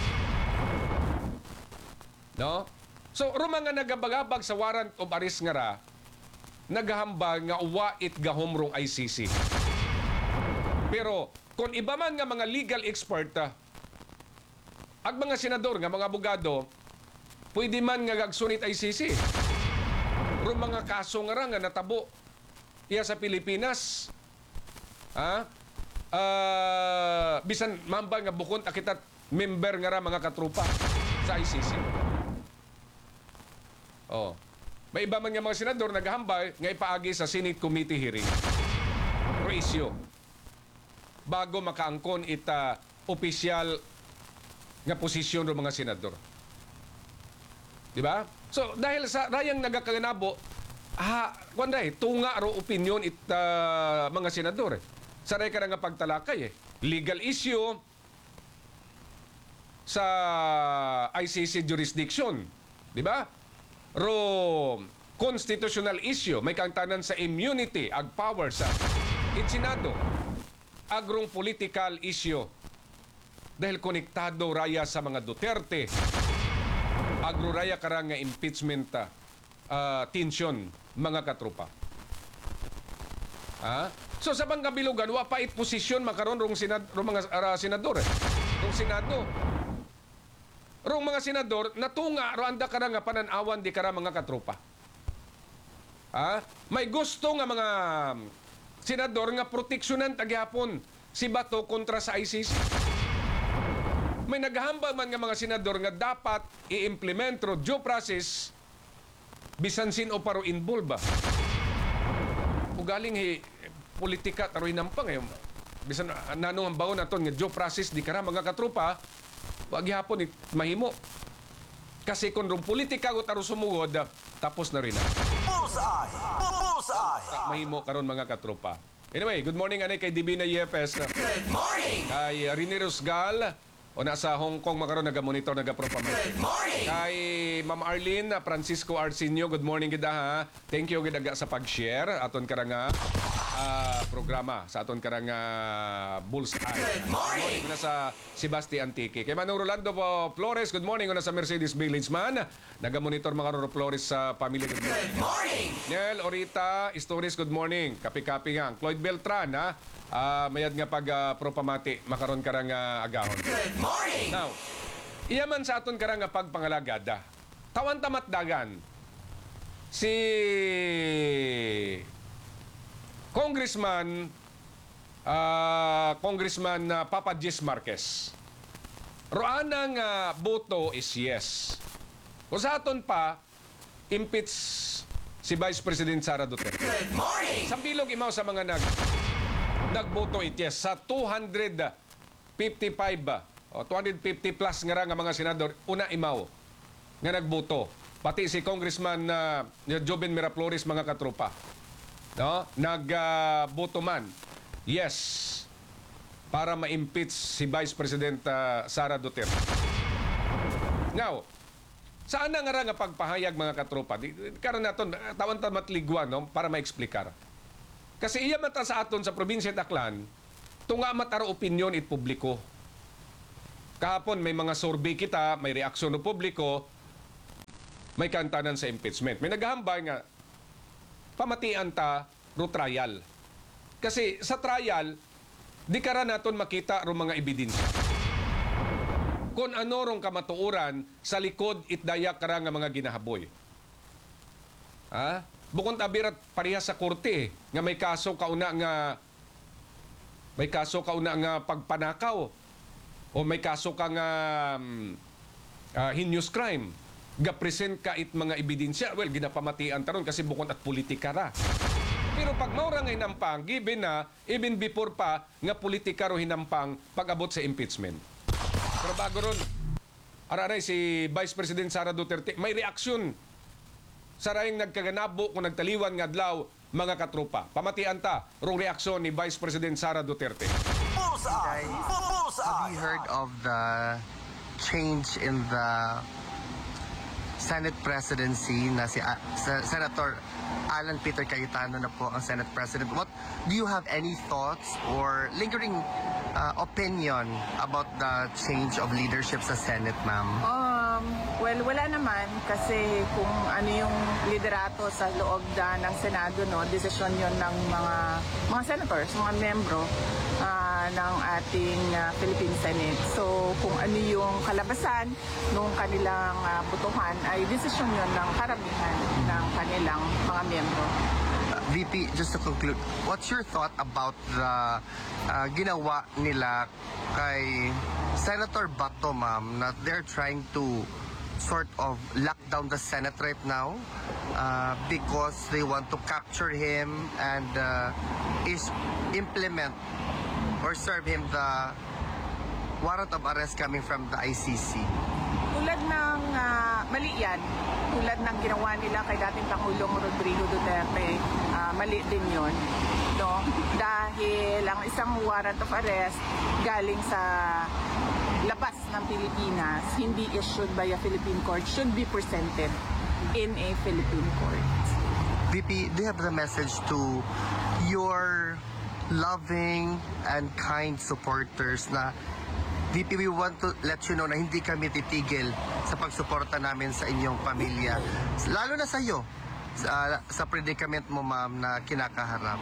No? So, ro mga nagabagabag sa warrant of arrest nga ra, naghahambag nga uwa it gahom rong I C C. Pero, kung iba man nga mga legal expert, ah, ag mga senador nga mga abogado, pwede man nga gagsunit I C C. Ro mga kaso nga ra nga natabo iya sa Pilipinas. Ha? Uh, bisan mamba nga bukod akitat member nga ra mga katrupa sa I C C. Oh. May iba man nga mga senador naghahambay nga ipaagi sa Senate Committee hearing. Ratio. Bago makaangkon ita opisyal nga posisyon ng mga senador. Di ba? So, dahil sa rayang nagakaganabo, ha, kwanday, tunga ro opinion it uh, mga senador. Eh. Saray ka nga pagtalakay eh. Legal issue sa I C C jurisdiction. Di ba? Ro constitutional issue. May kangtanan sa immunity, ag power sa it Senado. Agrong political issue. Dahil konektado raya sa mga Duterte. Agro raya karang nga impeachment uh, tension mga katropa. Ha? So sa bang kabilugan, wa pa it posisyon makaron rong senad, rong mga uh, senador. Eh. Rong Senado. Rong mga senador, natunga, ro anda karang nga pananawan di kara mga katropa. Ha? May gusto nga mga senador nga proteksyonan tagyapon si Bato kontra sa I C C. May naghahambal man nga mga senador nga dapat i-implement ro due process bisan sin o paro involve ba. Ugaling hi politika taroy nampang eh. Bisan nanong ang baon naton nga due process di kara mga katropa, wag hapon it mahimo. Kasi kung rong politika ko taro sumugod, tapos na rin. Bullseye! Bullseye! Mahimo karon mga katropa. Anyway, good morning anay kay Divina Yepes. Good morning! Kay Rini Rusgal, o nasa Hong Kong makaroon naga-monitor, naga-propamay. Good morning! Kay Ma'am Arlene Francisco Arsenio, good morning gid ha. Thank you gid sa pag-share aton karanga uh, programa sa aton karanga Bullseye. Good morning! Una sa Sebastian Antique. Kay Manong Rolando po Flores, good morning. Una sa Mercedes Village-man, naga-monitor mga Roro Flores sa pamilya. Good morning. Good morning! Nel Orita Stories, good morning. Kapi-kapi nga. Cloyd Beltran, ha? Uh, mayad nga pag uh, propamati, makaroon ka nga uh, agahon. Good morning! Now, iyaman sa aton ka nga pagpangalagada. Tawan tamat dagan. Si Congressman uh, Congressman uh, Papa Jis Marquez. Roanang uh, boto is yes. Kung sa aton pa, impeach si Vice President Sara Duterte. Good morning! Sa bilog imaw sa mga nag nagboto it yes sa two hundred fifty-five o two hundred fifty plus nga ra nga mga senador una imaw nga nagboto pati si Congressman uh, Joven Miraflores mga katropa no nagboto uh, man yes para ma-impeach si Vice President uh, Sara Duterte. Now Saan na nga ra nga pagpahayag mga katropa? Di, karon naton tawan ta matligwa no para maeksplikar. Kasi iya man ta sa aton sa probinsya Aklan, tunga mataro opinyon it publiko. Kahapon may mga survey kita, may reaksyon ng publiko, may kantanan sa impeachment. May naghahambay nga pamatian ta ro trial. Kasi sa trial, di kara naton makita ro mga ebidensya. Kung ano rong kamatuoran sa likod itdaya kara nga mga ginahaboy. Ha? Bukod abirat pareha sa korte nga may kaso kauna nga may kaso kauna nga pagpanakaw o may kaso ka nga um, uh, heinous crime. Ga-present ka it mga ebidensya. Well, ginapamatian taron kasi bukod at politika ra. Pero pag maura nga hinampang, given na, even before pa, nga politika ro hinampang pag-abot sa impeachment. Pero bago ron, araray si Vice President Sara Duterte, may reaksyon. Sarayang nagkaganabo kung nagtaliwan nga adlaw mga katropa. Pamatian ta, rong reaksyon ni Vice President Sara Duterte. Bullseye. Bullseye. Have you heard of the change in the Senate presidency na si uh, Sen- Senator Alan Peter Cayetano na po ang Senate President? What do you have any thoughts or lingering uh, opinion about the change of leadership sa Senate, ma'am? Um, well, wala naman kasi kung ano yung liderato sa loob da ng Senado, no, desisyon yon ng mga mga senators, mga membro ah, ng ating ah, Philippine Senate. So, kung ano yung kalabasan ng kanilang ah, botohan ay desisyon yon ng karamihan ng kanilang mga membro. Uh, V P, just to conclude, what's your thought about the uh, ginawa nila kay Senator Bato, ma'am, na they're trying to sort of lock down the Senate right now uh, because they want to capture him and uh, is implement or serve him the warrant of arrest coming from the I C C? Tulad ng ah, mali yan, tulad ng ginawa nila kay dating Pangulong Rodrigo Duterte, ah, mali din yun. No? Dahil ang isang warrant of arrest galing sa labas ng Pilipinas, hindi issued by a Philippine court, should be presented in a Philippine court. V P, do you have the message to your loving and kind supporters na V P, we want to let you know na hindi kami titigil sa pagsuporta namin sa inyong pamilya. Lalo na sa iyo, sa, sa predicament mo, ma'am, na kinakaharap.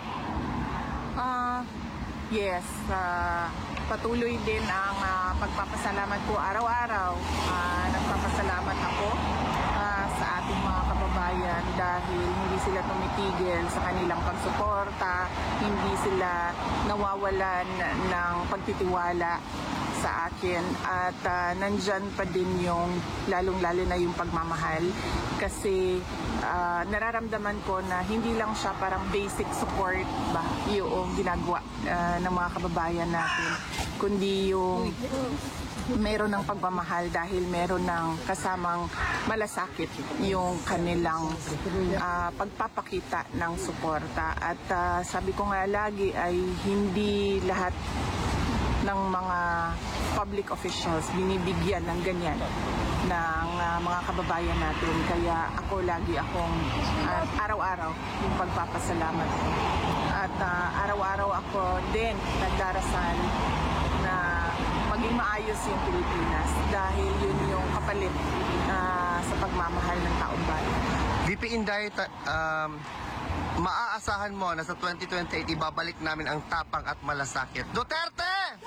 Ah, yes, ah, patuloy din ang ah, pagpapasalamat ko araw-araw. Ah, nagpapasalamat ako ah, sa ating mga kababayan dahil hindi sila tumitigil sa kanilang pagsuporta, hindi sila nawawalan ng pagtitiwala sa akin at uh, nandyan pa din yung lalong-lalo na yung pagmamahal kasi uh, nararamdaman ko na hindi lang siya parang basic support ba yung ginagawa uh, ng mga kababayan natin kundi yung meron ng pagmamahal dahil meron ng kasamang malasakit yung kanilang uh, pagpapakita ng suporta at uh, sabi ko nga lagi ay hindi lahat ng mga public officials binibigyan ng ganyan ng uh, mga kababayan natin. Kaya ako lagi akong uh, araw-araw yung pagpapasalamat ko. At uh, araw-araw ako din nagdarasal na maging maayos yung Pilipinas dahil yun yung kapalit uh, sa pagmamahal ng taong bayan. V P Inday, ta- um, maaasahan mo na sa twenty twenty-eight ibabalik namin ang tapang at malasakit. Duterte!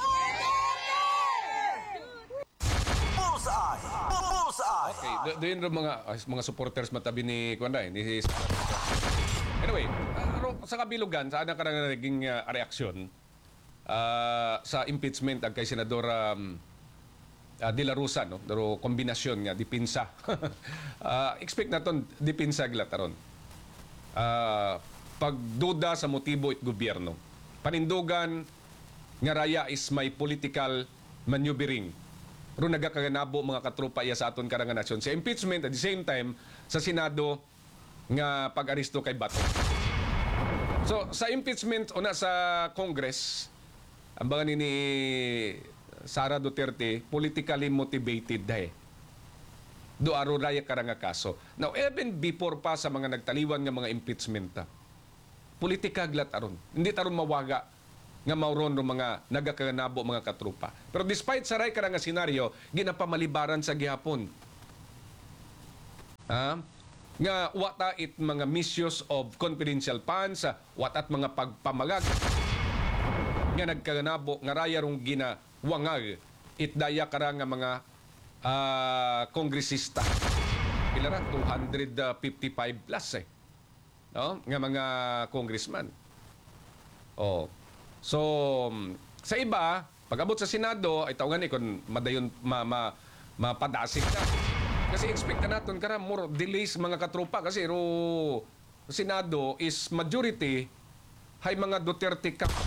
Bullseye. Bullseye. Okay, do- doon rin mga ah, mga supporters matabi ni Kwanday, ni Sara Duterte. Anyway, ah, ro- sa kabilugan, saan ang karang naging ah, reaksyon ah, sa impeachment ang kay Senador um, ah, De La Rosa, no? Pero kombinasyon nga, dipinsa. Ah, expect naton dipinsa gilataron. Ah, pagduda sa motibo it gobyerno. Panindugan nga raya is may political maneuvering. Ro nagakaganabo mga katropa iya sa aton karang nasyon. Sa impeachment at the same time sa Senado nga pag-aristo kay Bato. So sa impeachment o na sa Congress, ang mga ni, ni Sara Duterte politically motivated dahil. do aro raya kara nga kaso. Now, even before pa sa mga nagtaliwan nga mga impeachment, ta, politika glat aron. Hindi taron mawaga nga mauron ng mga nagakanabo mga katrupa. Pero despite saray kara nga senaryo, ginapamalibaran sa gihapon. Ha? Nga wata it mga misuse of confidential funds, watat mga pagpamagag nga nagkanabo nga raya rong ginawangag itdaya kara nga mga uh, kongresista. Pila ra two hundred fifty-five plus eh. No? Nga mga congressman. Oh. So sa iba, pag-abot sa Senado ay tawagan ni kun madayon ma, ma, mapadasig na. Kasi expect na natin kara more delays mga katropa kasi ro Senado is majority hay mga Duterte ka.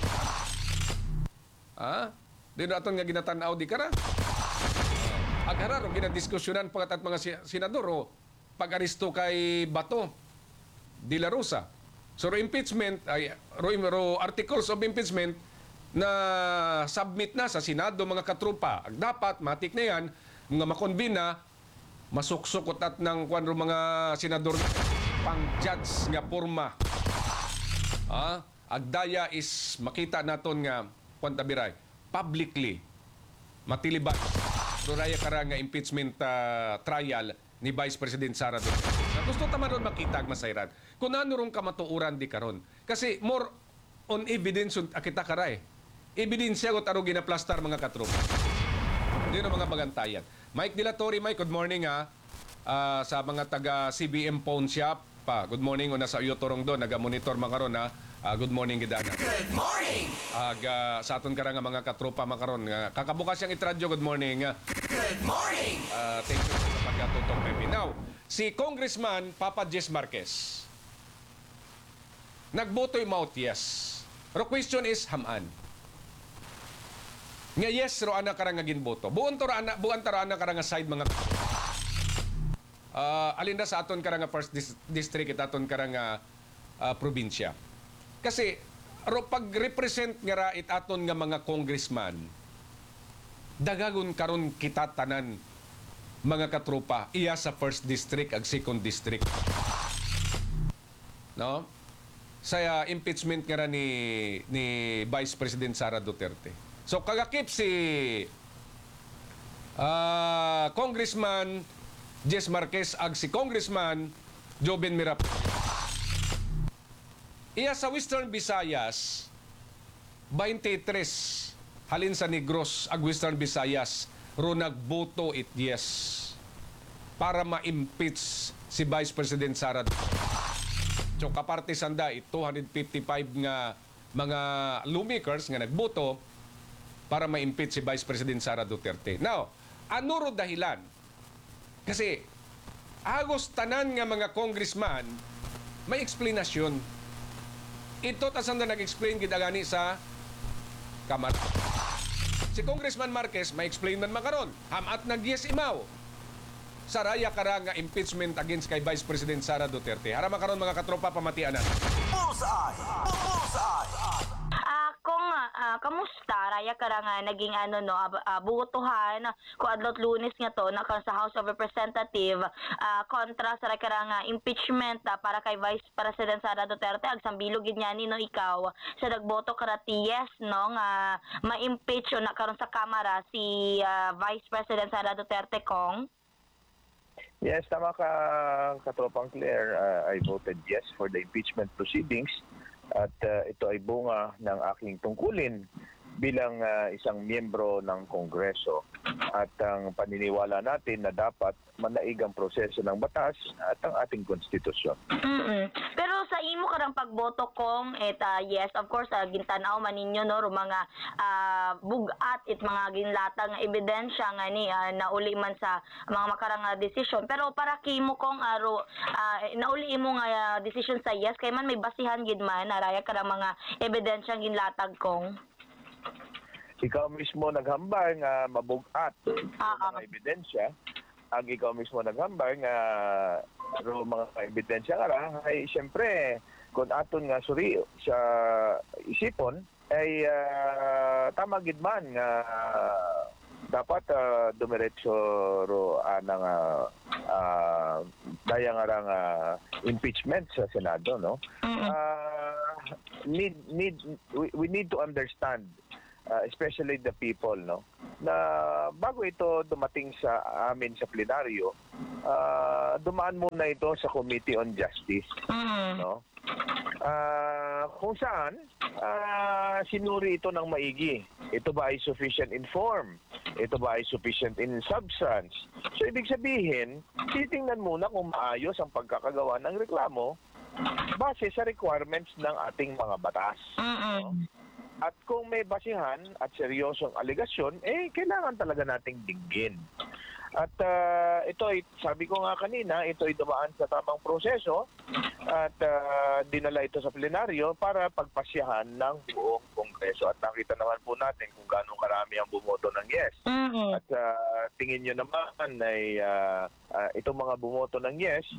Ha? Di natin nga ginatanaw di kara. Aghara ro ginadiskusyonan pagat at mga senador o pag-aristo kay Bato de la Rosa. So ro impeachment ay ro, ro articles of impeachment na submit na sa Senado mga katropa. Ang dapat matik na yan mga makonbine na masuksukot at ng kwan ro mga senador pang judge nga porma. Ah, agdaya is makita naton nga kwantabiray publicly matiliban ruraya kara nga impeachment uh, trial ni Vice President Sara Duterte. Na gusto taman ron makita ang masayran kung ano rong kamatuuran di karon kasi more on evidence akita kara eh ebidensya got aro ginaplastar mga katropa di no mga bagantayan. Mike Dilatori, Mike, good morning ha. Uh, sa mga taga C B M Phone Shop pa, good morning o nasa Uyotorong doon naga-monitor makaron ha. Uh, good morning gidana. Good morning! Ag uh, sa aton kara nga mga katropa makaron nga kakabukas yang itradyo good morning. Good morning! Uh, thank you sa pagkatutong Pepe. Now, si Congressman Papa Jess Marquez nagboto'y mouth yes. Pero question is haman. Nga yes ro ana kara nga ginboto. Buon to ra ana buon ta ra ana kara nga side mga uh, alinda sa aton kara nga first dis- district it aton kara nga uh, probinsya. Kasi ro pag-represent nga ra it aton nga mga congressman dagagon karon kita tanan mga katropa iya sa first district ag second district. No? Sa uh, impeachment nga ra ni ni Vice President Sara Duterte. So kagakip si uh, Congressman Jess Marquez ag si Congressman Joven Mirap. Iya sa Western Visayas, twenty-three halin sa Negros ag Western Visayas ro nagboto it yes para ma-impeach si Vice President Sara Duterte. So kaparte sanda it two hundred fifty-five nga mga lawmakers nga nagboto para ma-impeach si Vice President Sara Duterte. Now, ano ro dahilan? Kasi agos tanan nga mga congressman may explanation. Ito tasang na nag-explain gidagani sa Kamara. Si Congressman Marquez may explain man makaron. Hamat nag-yes imaw. Saraya kara nga impeachment against kay Vice President Sara Duterte. Hara makaron mga katropa pamatianan. Bullseye! Bullseye! Ah, kung ah, kamusta raya kara nga naging ano no ab- ah, butuhan ko adlot Lunes nga to na kan sa House of Representative ah, kontra sa raya kara nga impeachment ah, para kay Vice President Sara Duterte ag sambilog gid niya ni no ikaw sa nagboto kara ti yes no nga ma-impeach o na karon sa Kamara si ah, Vice President Sara Duterte kong. Yes, tama ka, katropang Claire. Uh, I voted yes for the impeachment proceedings at uh, ito ay bunga ng aking tungkulin bilang uh, isang miyembro ng Kongreso at ang paniniwala natin na dapat manaig ang proseso ng batas at ang ating konstitusyon. Mm-mm. Pero sa imo karang pagboto kong et uh, yes of course uh, gintanaw man ninyo no ro mga uh, bugat it mga ginlatag nga ebidensya nga ni uh, nauli man sa mga makarang uh, desisyon pero para kimo kong aro uh, nauli imo nga uh, desisyon sa yes kay man may basihan gid man araya karang mga ebidensya ginlatag kong. Ikaw mismo naghambal nga mabugat Ah, mga ebidensya. Ang ikaw mismo naghambal nga ro mga ebidensya nga ra ay siyempre kung aton nga suri sa isipon ay uh, tama gid man nga dapat uh, dumiretso ro anang uh, uh, daya nga rang uh, impeachment sa Senado, no? Uh, need need we, we need to understand, uh, especially the people, no, na bago ito dumating sa amin sa plenaryo, uh, dumaan muna ito sa Committee on Justice, no? Uh, kung saan uh, sinuri ito ng maigi. Ito ba ay sufficient in form? Ito ba ay sufficient in substance? So ibig sabihin, titingnan muna kung maayos ang pagkakagawa ng reklamo base sa requirements ng ating mga batas. No? At kung may basihan at seryosong aligasyon, eh kailangan talaga nating dinggin. At uh, ito ay, sabi ko nga kanina, ito ay dumaan sa tamang proseso at uh, dinala ito sa plenaryo para pagpasyahan ng buong Kongreso. At nakita naman po natin kung gaano karami ang bumoto ng yes. At uh, tingin nyo naman ay uh, uh, itong mga bumoto ng yes,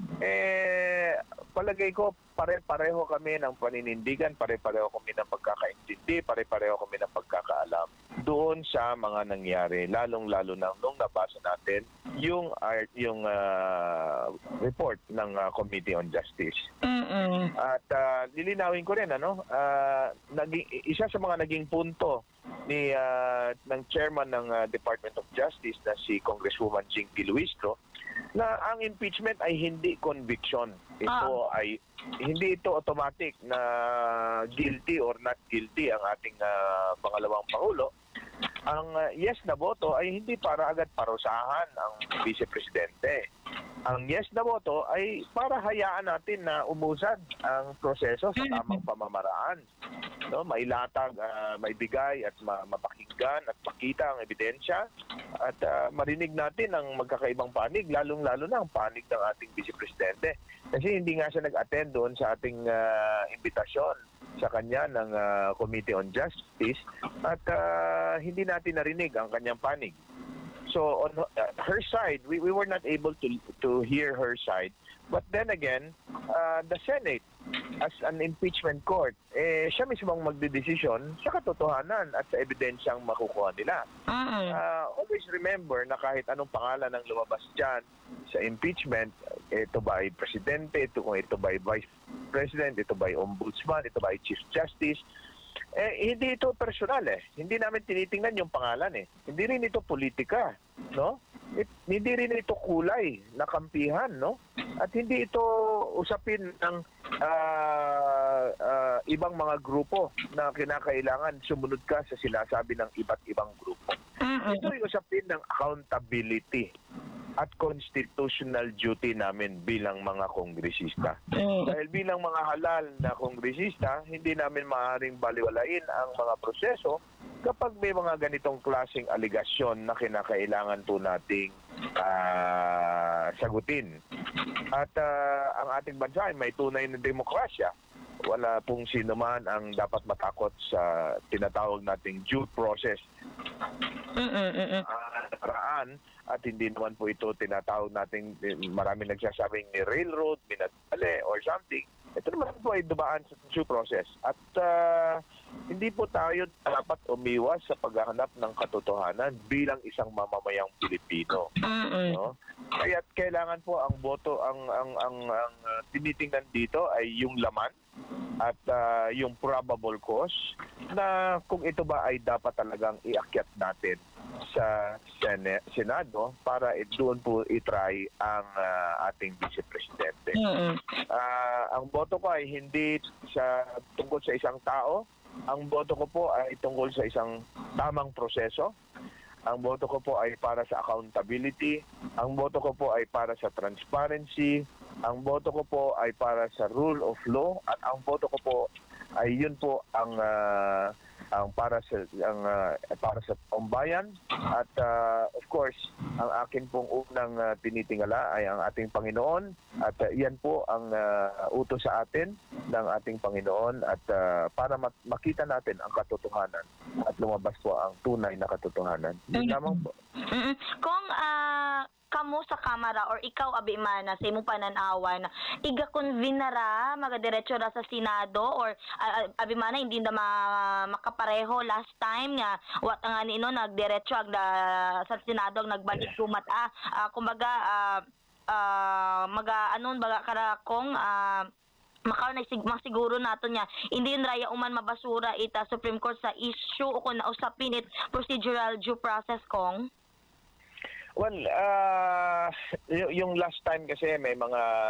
eh palagay ko pare-pareho kami ng paninindigan, pare-pareho kami ng pagkakaintindi, pare-pareho kami ng pagkakaalam doon sa mga nangyari, lalong-lalo na nung nabasa natin yung art, yung uh, report ng uh, Committee on Justice. Mm-mm. At uh, lilinawin ko rin, ano, uh, naging, isa sa mga naging punto ni uh, ng chairman ng uh, Department of Justice na si Congresswoman Jing Piluistro, na ang impeachment ay hindi conviction. Ito Ah. ay hindi ito automatic na guilty or not guilty ang ating uh, pangalawang pangulo. Ang uh, yes na boto ay hindi para agad parusahan ang Vice Presidente. Ang yes na boto ay para hayaan natin na umusad ang proseso sa tamang pamamaraan. No, mailatag, uh, maibigay at ma- mapakinggan at makita ang ebidensya at uh, marinig natin ang magkakaibang panig, lalong-lalo na ang panig ng ating Vice Presidente. Kasi hindi nga siya nag-attend doon sa ating uh, imbitasyon sa kanya ng uh, Committee on Justice at uh, hindi natin narinig ang kanyang panig. So on uh, her side, we, we were not able to to hear her side. But then again, uh, the Senate, as an impeachment court, eh, siya mismong magdedesisyon sa katotohanan at sa ebidensyang makukuha nila. Uh, always remember na kahit anong pangalan ang lumabas dyan sa impeachment, ito ba ay presidente, ito kung ito ba ay vice president, ito ba ay ombudsman, ito ba ay chief justice, eh, hindi ito personal eh. Hindi namin tinitingnan yung pangalan eh. Hindi rin ito politika, no? It, hindi rin ito kulay na kampihan, no? At hindi ito usapin ng uh, uh, ibang mga grupo na kinakailangan sumunod ka sa sinasabi ng iba't ibang grupo. Ito ay usapin ng accountability at constitutional duty namin bilang mga kongresista. Dahil bilang mga halal na kongresista, hindi namin maaaring baliwalain ang mga proseso kapag may mga ganitong klaseng aligasyon na kinakailangan po nating uh, sagutin. At uh, ang ating bansa ay may tunay na demokrasya. Wala pong sino man ang dapat matakot sa tinatawag nating due process. Uh, paraan at hindi naman po ito tinatawag nating marami nagsasabing ni railroad, minadali or something. Ito naman po ay dumaan sa due process. At uh, hindi po tayo dapat umiwas sa paghahanap ng katotohanan bilang isang mamamayang Pilipino. No? Kaya kailangan po ang boto, ang ang ang, ang uh, tinitingnan dito ay yung laman at uh, yung probable cause na kung ito ba ay dapat talagang iakyat natin sa Sene- Senado para it, doon po itry ang uh, ating Vice Presidente. Uh, ang boto ko ay hindi sa tungkol sa isang tao. Ang boto ko po ay tungkol sa isang tamang proseso. Ang boto ko po ay para sa accountability. Ang boto ko po ay para sa transparency. Ang boto ko po ay para sa rule of law. At ang boto ko po ay yun po ang uh, ang para sa ang uh, para sa pambayan. At uh, of course, ang akin pong unang uh, tinitingala ay ang ating Panginoon. At uh, yan po ang uh, utos sa atin ng ating Panginoon at uh, para mat- makita natin ang katotohanan at lumabas po ang tunay na katotohanan. Yun lamang po. Mm-mm. Kung ah kamo sa kamera or ikaw abimana sa imong pananawan iga convene na ra magadiretso ra sa Senado or uh, abimana hindi na ma- makapareho last time nga wat nga nino nagdiretso ag da- sa Senado ag nagbalik kumat ah uh, kumbaga uh, uh, maga anon baga karakong uh, makaw na sig masiguro nato niya hindi yun raya uman mabasura ita Supreme Court sa issue o kung nausapin it procedural due process kong. Well, uh, y- yung last time kasi may mga